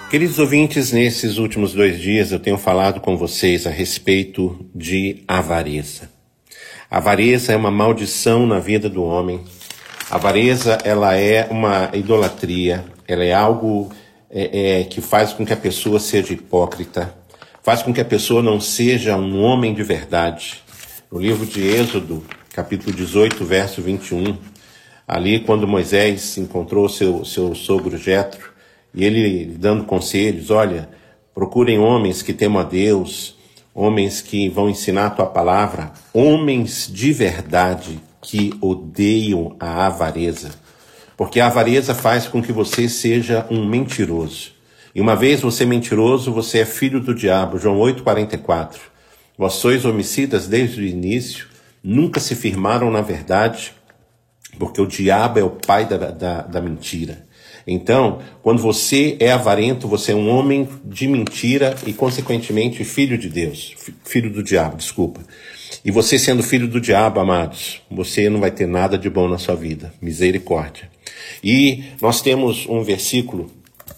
Queridos ouvintes, nesses últimos 2 dias eu tenho falado com vocês a respeito de avareza. A avareza é uma maldição na vida do homem. A avareza, ela é uma idolatria, ela é algo que faz com que a pessoa seja hipócrita, faz com que a pessoa não seja um homem de verdade. No livro de Êxodo, capítulo 18, verso 21, ali quando Moisés encontrou seu sogro Jetro, e ele dando conselhos, olha, procurem homens que temam a Deus, homens que vão ensinar a tua palavra, homens de verdade que odeiam a avareza. Porque a avareza faz com que você seja um mentiroso. E uma vez você é mentiroso, você é filho do diabo. João 8,44. Vós sois homicidas desde o início, nunca se firmaram na verdade, porque o diabo é o pai da mentira. Então, quando você é avarento, você é um homem de mentira e, consequentemente, filho de Deus. Filho do diabo, desculpa. E você sendo filho do diabo, amados, você não vai ter nada de bom na sua vida. Misericórdia. E nós temos um versículo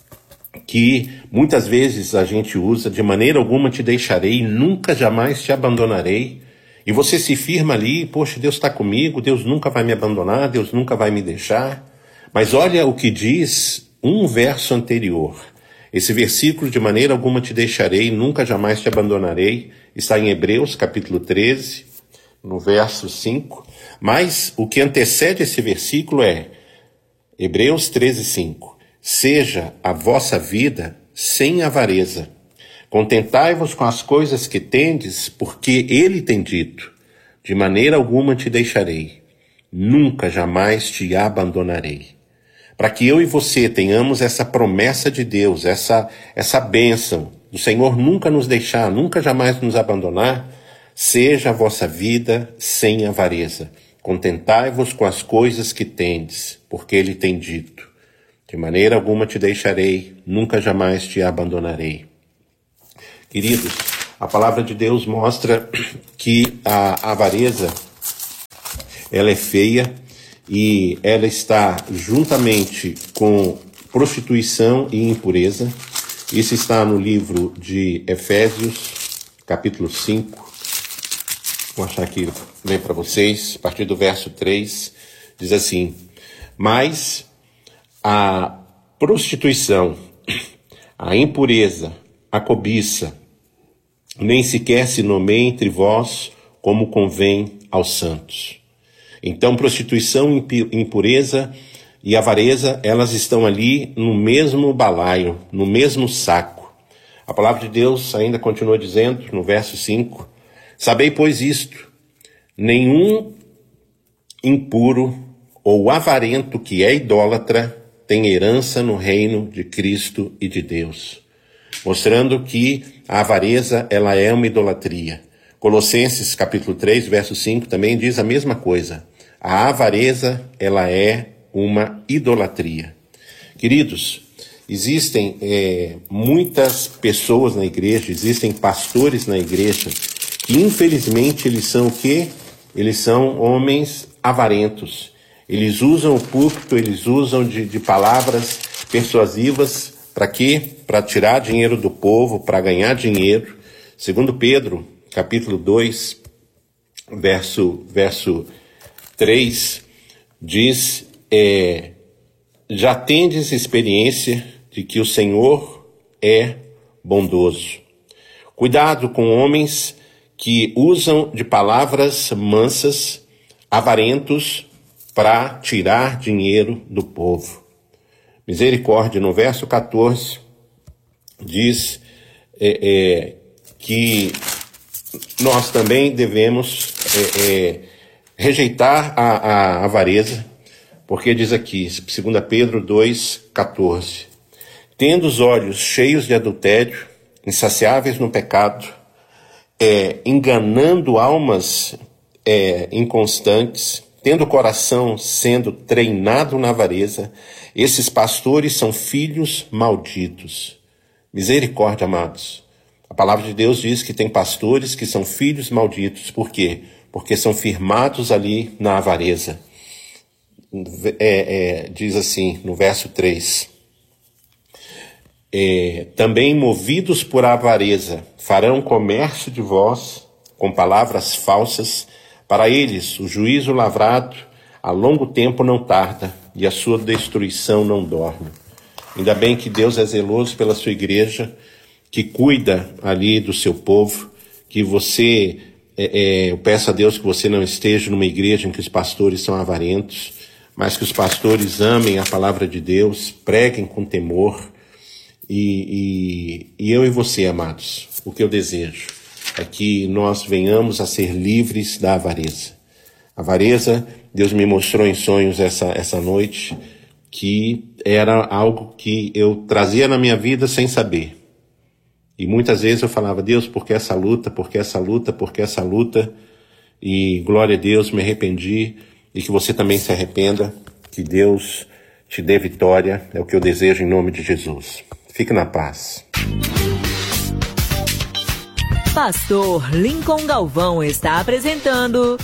que muitas vezes a gente usa: de maneira alguma te deixarei, nunca jamais te abandonarei. E você se firma ali, poxa, Deus está comigo, Deus nunca vai me abandonar, Deus nunca vai me deixar. Mas olha o que diz um verso anterior. Esse versículo, de maneira alguma te deixarei, nunca jamais te abandonarei, está em Hebreus, capítulo 13, no verso 5. Mas o que antecede esse versículo é Hebreus 13, 5. Seja a vossa vida sem avareza. Contentai-vos com as coisas que tendes, porque ele tem dito, de maneira alguma te deixarei, nunca jamais te abandonarei. Para que eu e você tenhamos essa promessa de Deus, essa bênção do Senhor nunca nos deixar, nunca jamais nos abandonar, seja a vossa vida sem avareza. Contentai-vos com as coisas que tendes, porque ele tem dito, de maneira alguma te deixarei, nunca jamais te abandonarei. Queridos, a palavra de Deus mostra que a avareza, ela é feia e ela está juntamente com prostituição e impureza. Isso está no livro de Efésios, capítulo 5. Vou achar aqui bem para vocês, a partir do verso 3, diz assim: mas a prostituição, a impureza, a cobiça, nem sequer se nomeia entre vós como convém aos santos. Então, prostituição, impureza e avareza, elas estão ali no mesmo balaio, no mesmo saco. A palavra de Deus ainda continua dizendo, no verso 5, sabei, pois, isto, nenhum impuro ou avarento que é idólatra tem herança no reino de Cristo e de Deus. Mostrando que a avareza, ela é uma idolatria. Colossenses, capítulo 3, verso 5, também diz a mesma coisa. A avareza, ela é uma idolatria. Queridos, existem muitas pessoas na igreja, existem pastores na igreja, que infelizmente eles são o quê? Eles são homens avarentos. Eles usam o púlpito, eles usam de palavras persuasivas. Para quê? Para tirar dinheiro do povo, para ganhar dinheiro. Segundo Pedro, capítulo 2, verso 3, diz, já tendes experiência de que o Senhor é bondoso. Cuidado com homens que usam de palavras mansas, avarentos, para tirar dinheiro do povo. Misericórdia, no verso 14, diz que nós também devemos rejeitar a avareza, porque diz aqui, 2 Pedro 2, 14, tendo os olhos cheios de adultério, insaciáveis no pecado, enganando almas inconstantes, tendo o coração sendo treinado na avareza, esses pastores são filhos malditos. Misericórdia, amados. A palavra de Deus diz que tem pastores que são filhos malditos. Por quê? Porque são firmados ali na avareza. Diz assim, no verso 3. também movidos por avareza, farão comércio de vós com palavras falsas. Para eles, o juízo lavrado a longo tempo não tarda, e a sua destruição não dorme. Ainda bem que Deus é zeloso pela sua igreja, que cuida ali do seu povo, que você, eu peço a Deus que você não esteja numa igreja em que os pastores são avarentos, mas que os pastores amem a palavra de Deus, preguem com temor, e eu e você, amados, o que eu desejo é que nós venhamos a ser livres da avareza. Avareza, Deus me mostrou em sonhos essa noite, que era algo que eu trazia na minha vida sem saber. E muitas vezes eu falava, Deus, por que essa luta, por que essa luta, por que essa luta? E glória a Deus, me arrependi, e que você também se arrependa, que Deus te dê vitória, é o que eu desejo em nome de Jesus. Fique na paz. Pastor Lincoln Galvão está apresentando